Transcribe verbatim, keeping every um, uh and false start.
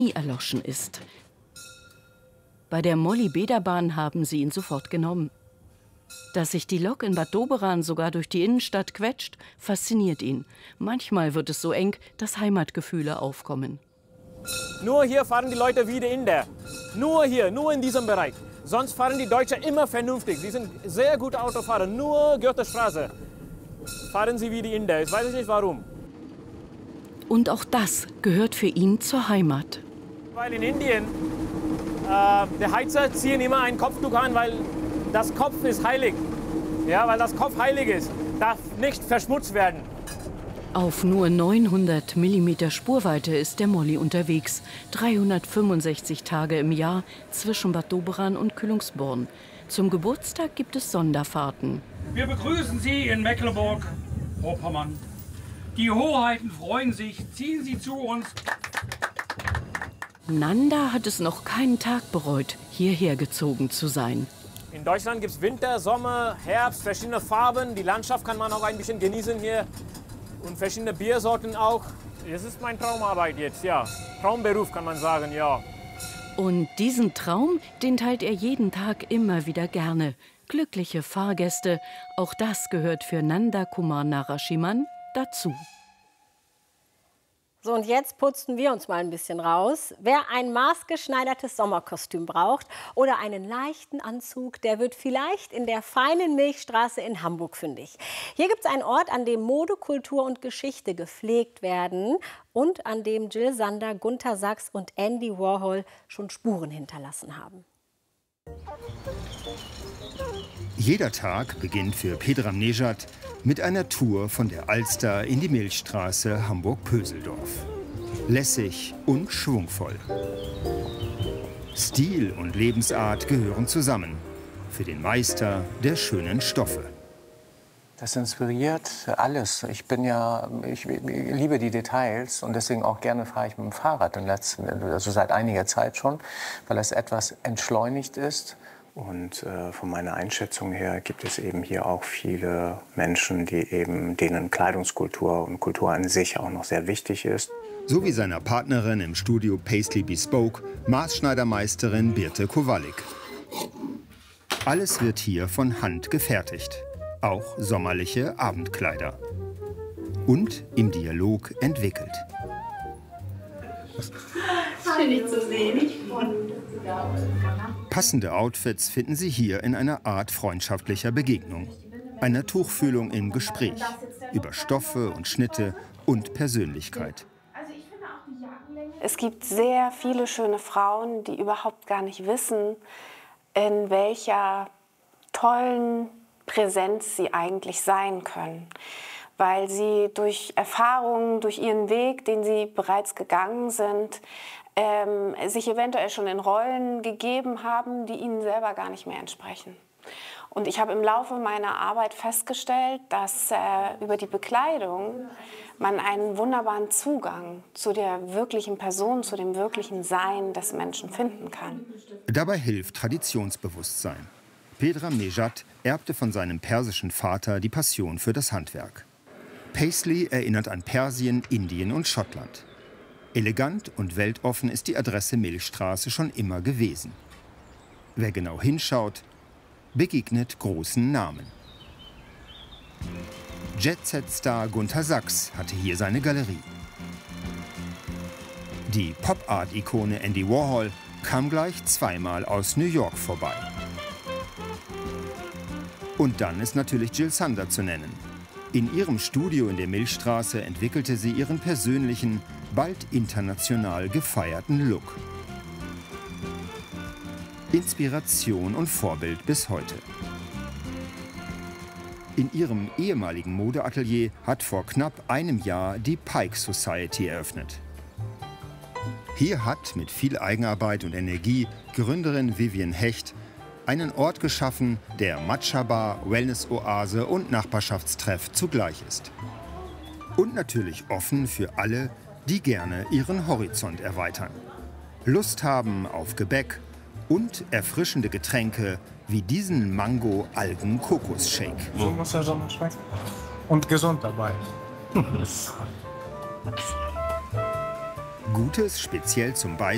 nie erloschen ist. Bei der Molly-Beder-Bahn haben sie ihn sofort genommen. Dass sich die Lok in Bad Doberan sogar durch die Innenstadt quetscht, fasziniert ihn. Manchmal wird es so eng, dass Heimatgefühle aufkommen. Nur hier fahren die Leute wie die Inder. Nur hier, nur in diesem Bereich. Sonst fahren die Deutschen immer vernünftig. Sie sind sehr gute Autofahrer. Nur Goethestraße fahren sie wie die Inder. Ich weiß nicht warum. Und auch das gehört für ihn zur Heimat. Weil in Indien, äh, der Heizer ziehen immer ein Kopftuch an, weil das Kopf ist heilig. Ja, weil das Kopf heilig ist, darf nicht verschmutzt werden. Auf nur neunhundert Millimeter Spurweite ist der Molly unterwegs. dreihundertfünfundsechzig Tage im Jahr zwischen Bad Doberan und Kühlungsborn. Zum Geburtstag gibt es Sonderfahrten. Wir begrüßen Sie in Mecklenburg-Vorpommern. Die Hoheiten freuen sich. Ziehen Sie zu uns. Nanda hat es noch keinen Tag bereut, hierher gezogen zu sein. In Deutschland gibt es Winter, Sommer, Herbst, verschiedene Farben. Die Landschaft kann man auch ein bisschen genießen hier. Und verschiedene Biersorten auch. Das ist meine Traumarbeit jetzt, ja. Traumberuf kann man sagen, ja. Und diesen Traum, den teilt er jeden Tag immer wieder gerne. Glückliche Fahrgäste, auch das gehört für Nanda Kumar Narasimhan dazu. So, und jetzt putzen wir uns mal ein bisschen raus. Wer ein maßgeschneidertes Sommerkostüm braucht oder einen leichten Anzug, der wird vielleicht in der feinen Milchstraße in Hamburg fündig. Hier gibt es einen Ort, an dem Mode, Kultur und Geschichte gepflegt werden und an dem Jill Sander, Gunter Sachs und Andy Warhol schon Spuren hinterlassen haben. Jeder Tag beginnt für Pedram Nejad mit einer Tour von der Alster in die Milchstraße Hamburg-Pöseldorf. Lässig und schwungvoll. Stil und Lebensart gehören zusammen für den Meister der schönen Stoffe. Das inspiriert alles. Ich bin ja, ich, ich liebe die Details und deswegen auch gerne fahre ich mit dem Fahrrad, in letzten, also seit einiger Zeit schon, weil es etwas entschleunigt ist. Und äh, von meiner Einschätzung her gibt es eben hier auch viele Menschen, die eben, denen Kleidungskultur und Kultur an sich auch noch sehr wichtig ist. So wie seiner Partnerin im Studio Paisley Bespoke, Maßschneidermeisterin Birte Kowalik. Alles wird hier von Hand gefertigt, auch sommerliche Abendkleider. Und im Dialog entwickelt. Schön, dich zu sehen. Passende Outfits finden Sie hier in einer Art freundschaftlicher Begegnung. Einer Tuchfühlung im Gespräch über Stoffe und Schnitte und Persönlichkeit. Es gibt sehr viele schöne Frauen, die überhaupt gar nicht wissen, in welcher tollen Präsenz sie eigentlich sein können. Weil sie durch Erfahrungen, durch ihren Weg, den sie bereits gegangen sind, ähm, sich eventuell schon in Rollen gegeben haben, die ihnen selber gar nicht mehr entsprechen. Und ich habe im Laufe meiner Arbeit festgestellt, dass äh, über die Bekleidung man einen wunderbaren Zugang zu der wirklichen Person, zu dem wirklichen Sein des Menschen finden kann. Dabei hilft Traditionsbewusstsein. Pedram Nejad erbte von seinem persischen Vater die Passion für das Handwerk. Paisley erinnert an Persien, Indien und Schottland. Elegant und weltoffen ist die Adresse Milchstraße schon immer gewesen. Wer genau hinschaut, begegnet großen Namen. Jet-Set-Star Gunter Sachs hatte hier seine Galerie. Die Pop-Art-Ikone Andy Warhol kam gleich zweimal aus New York vorbei. Und dann ist natürlich Jill Sander zu nennen. In ihrem Studio in der Milchstraße entwickelte sie ihren persönlichen, bald international gefeierten Look. Inspiration und Vorbild bis heute. In ihrem ehemaligen Modeatelier hat vor knapp einem Jahr die Pike Society eröffnet. Hier hat mit viel Eigenarbeit und Energie Gründerin Vivian Hecht einen Ort geschaffen, der Matcha-Bar, Wellness-Oase und Nachbarschaftstreff zugleich ist. Und natürlich offen für alle, die gerne ihren Horizont erweitern. Lust haben auf Gebäck und erfrischende Getränke wie diesen Mango-Algen-Kokos-Shake. So muss der Sommer schmecken. Und gesund dabei. Gutes speziell zum Beißen